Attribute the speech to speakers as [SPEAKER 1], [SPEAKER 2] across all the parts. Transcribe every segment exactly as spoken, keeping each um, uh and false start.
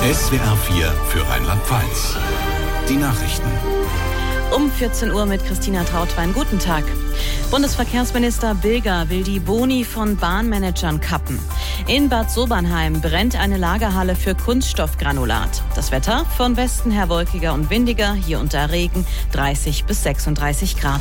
[SPEAKER 1] S W R vier für Rheinland-Pfalz. Die Nachrichten.
[SPEAKER 2] Um vierzehn Uhr mit Christina Trautwein. Guten Tag. Bundesverkehrsminister Bilger will die Boni von Bahnmanagern kappen. In Bad Sobernheim brennt eine Lagerhalle für Kunststoffgranulat. Das Wetter von Westen her wolkiger und windiger, hier unter Regen dreißig bis sechsunddreißig Grad.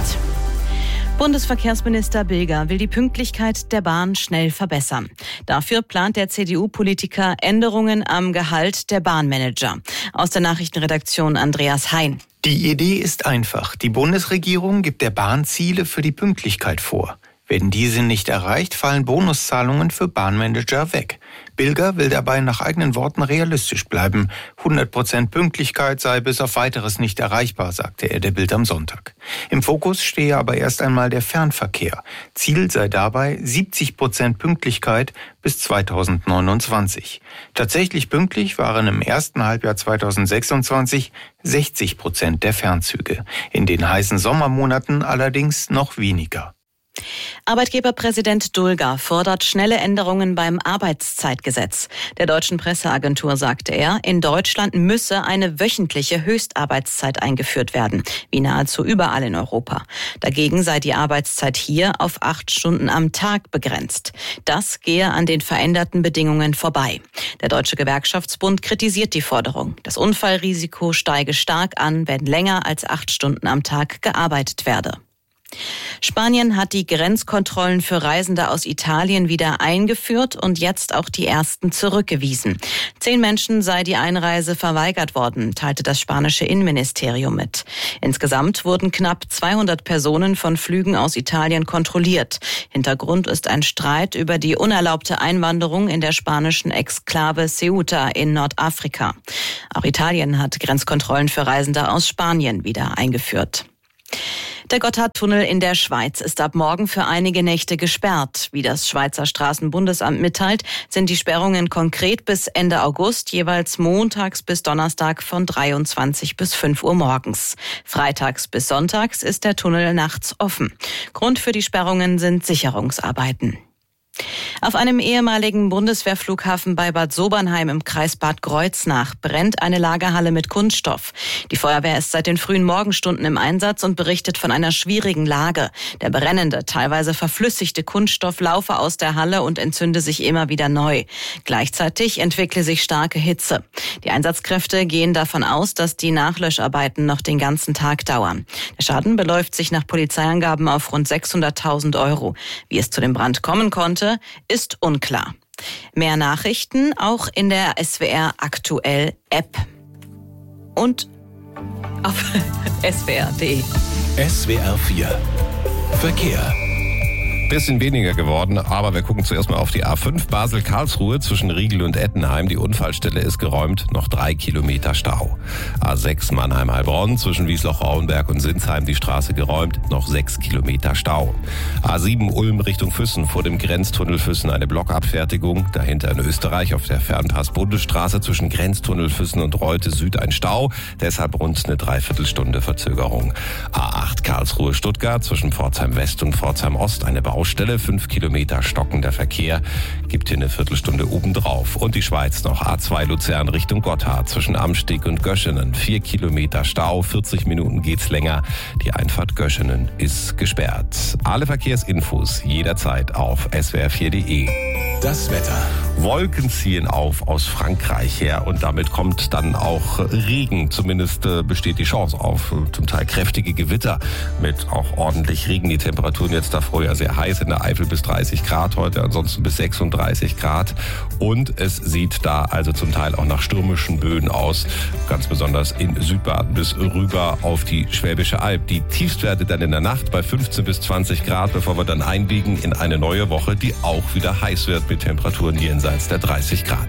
[SPEAKER 2] Bundesverkehrsminister Bilger will die Pünktlichkeit der Bahn schnell verbessern. Dafür plant der C D U-Politiker Änderungen am Gehalt der Bahnmanager. Aus der Nachrichtenredaktion Andreas Hein.
[SPEAKER 3] Die Idee ist einfach. Die Bundesregierung gibt der Bahn Ziele für die Pünktlichkeit vor. Werden diese nicht erreicht, fallen Bonuszahlungen für Bahnmanager weg. Bilger will dabei nach eigenen Worten realistisch bleiben. hundert Prozent Pünktlichkeit sei bis auf Weiteres nicht erreichbar, sagte er der Bild am Sonntag. Im Fokus stehe aber erst einmal der Fernverkehr. Ziel sei dabei siebzig Prozent Pünktlichkeit bis zweitausendneunundzwanzig. Tatsächlich pünktlich waren im ersten Halbjahr zweitausendsechsundzwanzig sechzig Prozent der Fernzüge. In den heißen Sommermonaten allerdings noch weniger.
[SPEAKER 2] Arbeitgeberpräsident Dulger fordert schnelle Änderungen beim Arbeitszeitgesetz. Der deutschen Presseagentur sagte er, in Deutschland müsse eine wöchentliche Höchstarbeitszeit eingeführt werden, wie nahezu überall in Europa. Dagegen sei die Arbeitszeit hier auf acht Stunden am Tag begrenzt. Das gehe an den veränderten Bedingungen vorbei. Der Deutsche Gewerkschaftsbund kritisiert die Forderung. Das Unfallrisiko steige stark an, wenn länger als acht Stunden am Tag gearbeitet werde. Spanien hat die Grenzkontrollen für Reisende aus Italien wieder eingeführt und jetzt auch die ersten zurückgewiesen. Zehn Menschen sei die Einreise verweigert worden, teilte das spanische Innenministerium mit. Insgesamt wurden knapp zweihundert Personen von Flügen aus Italien kontrolliert. Hintergrund ist ein Streit über die unerlaubte Einwanderung in der spanischen Exklave Ceuta in Nordafrika. Auch Italien hat Grenzkontrollen für Reisende aus Spanien wieder eingeführt. Der Gotthardtunnel in der Schweiz ist ab morgen für einige Nächte gesperrt. Wie das Schweizer Straßenbundesamt mitteilt, sind die Sperrungen konkret bis Ende August, jeweils montags bis Donnerstag von dreiundzwanzig bis fünf Uhr morgens. Freitags bis sonntags ist der Tunnel nachts offen. Grund für die Sperrungen sind Sicherungsarbeiten. Auf einem ehemaligen Bundeswehrflughafen bei Bad Sobernheim im Kreis Bad Kreuznach brennt eine Lagerhalle mit Kunststoff. Die Feuerwehr ist seit den frühen Morgenstunden im Einsatz und berichtet von einer schwierigen Lage. Der brennende, teilweise verflüssigte Kunststoff laufe aus der Halle und entzünde sich immer wieder neu. Gleichzeitig entwickle sich starke Hitze. Die Einsatzkräfte gehen davon aus, dass die Nachlöscharbeiten noch den ganzen Tag dauern. Der Schaden beläuft sich nach Polizeiangaben auf rund sechshunderttausend Euro. Wie es zu dem Brand kommen konnte, ist unklar. Mehr Nachrichten auch in der S W R Aktuell App und auf S W R punkt de.
[SPEAKER 1] S W R vier Verkehr.
[SPEAKER 4] Bisschen weniger geworden, aber wir gucken zuerst mal auf die A fünf Basel-Karlsruhe zwischen Riegel und Ettenheim. Die Unfallstelle ist geräumt, noch drei Kilometer Stau. A sechs Mannheim-Heilbronn zwischen Wiesloch-Rauenberg und Sinsheim die Straße geräumt, noch sechs Kilometer Stau. A sieben Ulm Richtung Füssen, vor dem Grenztunnel Füssen eine Blockabfertigung. Dahinter in Österreich auf der Fernpass-Bundesstraße zwischen Grenztunnel Füssen und Reute Süd ein Stau. Deshalb rund eine Dreiviertelstunde Verzögerung. A acht Karlsruhe-Stuttgart zwischen Pforzheim West und Pforzheim Ost eine Baustelle. Fünf Kilometer stockender Verkehr, gibt hier eine Viertelstunde obendrauf. Und die Schweiz noch A zwei Luzern Richtung Gotthard zwischen Amsteg und Göschenen. Vier Kilometer Stau, vierzig Minuten geht's länger. Die Einfahrt Göschenen ist gesperrt. Alle Verkehrsinfos jederzeit auf S W R vier punkt de.
[SPEAKER 1] Das Wetter.
[SPEAKER 4] Wolken ziehen auf aus Frankreich her und damit kommt dann auch Regen. Zumindest äh, besteht die Chance auf äh, zum Teil kräftige Gewitter mit auch ordentlich Regen. Die Temperaturen jetzt da vorher sehr heiß, in der Eifel bis dreißig Grad heute, ansonsten bis sechsunddreißig Grad. Und es sieht da also zum Teil auch nach stürmischen Böen aus, ganz besonders in Südbaden bis rüber auf die Schwäbische Alb. Die Tiefstwerte dann in der Nacht bei fünfzehn bis zwanzig Grad, bevor wir dann einbiegen in eine neue Woche, die auch wieder heiß wird mit Temperaturen jenseits der dreißig Grad.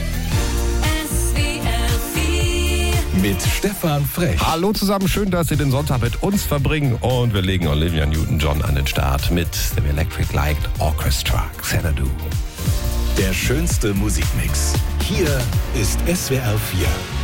[SPEAKER 1] Mit Stefan Frech.
[SPEAKER 4] Hallo zusammen, schön, dass Sie den Sonntag mit uns verbringen und wir legen Olivia Newton-John an den Start mit The Electric Light Orchestra, Xanadu.
[SPEAKER 1] Der schönste Musikmix. Hier ist S W R vier.